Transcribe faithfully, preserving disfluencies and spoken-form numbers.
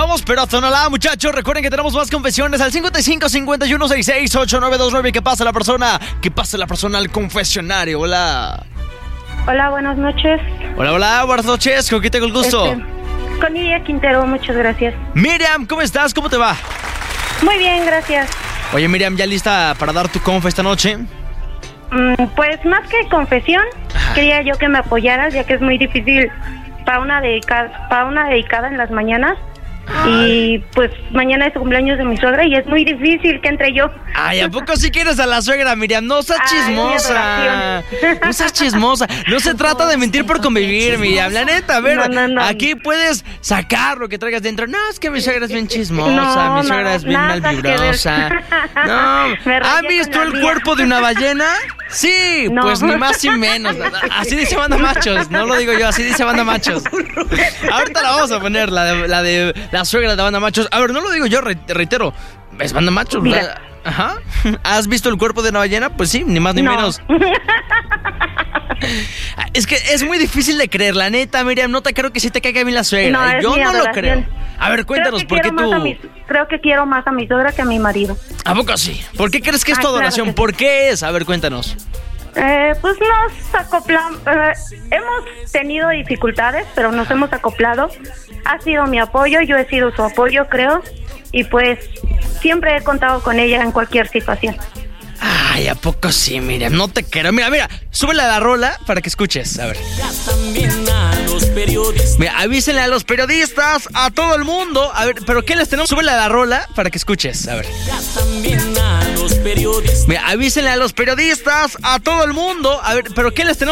Vamos, pero hasta no la, muchachos. Recuerden que tenemos más confesiones al cincuenta y cinco, cincuenta y uno, sesenta y seis, ochenta y nueve veintinueve. ¿Qué pasa la persona? ¿Qué pasa la persona al confesionario? Hola. Hola, buenas noches. Hola, hola, buenas noches. ¿Con quién tengo el gusto? Este, con Miriam Quintero, muchas gracias. Miriam, ¿cómo estás? ¿Cómo te va? Muy bien, gracias. Oye, Miriam, ¿ya lista para dar tu confa esta noche? Mm, pues más que confesión, Ajá. quería yo que me apoyaras, ya que es muy difícil para una dedicada, para una dedicada en las mañanas. Y pues mañana es el cumpleaños de mi suegra y es muy difícil que entre yo. Ay, ¿a poco sí quieres a la suegra, Miriam? No seas chismosa. No seas chismosa. No se trata de mentir por convivir, Miriam. La neta, a ver, no, no, no. aquí puedes sacar lo que traigas dentro. No, es que mi suegra es bien chismosa, no, mi suegra no, es bien malvibrosa. No, ¿ha visto el cuerpo de una ballena? Sí, no. Pues ni más ni menos. Así dice Banda Machos, no lo digo yo, así dice Banda Machos. Ahorita la vamos a poner, la de la, de, la suegra de Banda Machos. A ver, no lo digo yo, reitero, es Banda Machos. La, ajá. ¿Has visto el cuerpo de una ballena? Pues sí, ni más ni no. menos. Es que es muy difícil de creer, la neta, Miriam, no te creo que sí te caiga bien la suegra. No, yo no lo creo. A ver, cuéntanos, ¿por qué tú...? Mi, creo que quiero más a mi suegra que a mi marido. ¿A poco sí? ¿Por qué crees que es tu adoración? Claro ¿Por qué es? A ver, cuéntanos. Eh, pues nos acoplamos, eh, hemos tenido dificultades, pero nos hemos acoplado. Ha sido mi apoyo, yo he sido su apoyo, creo. Y pues siempre he contado con ella en cualquier situación. Ay, ¿a poco sí, Miriam? No te quiero. Mira, mira, súbele a la rola para que escuches. A ver. Mira, avísenle a los periodistas, a todo el mundo. A ver, ¿pero qué les tenemos? Súbele a la rola para que escuches. A ver. Mira, avísenle a los periodistas, a todo el mundo. A ver, ¿pero qué les tenemos?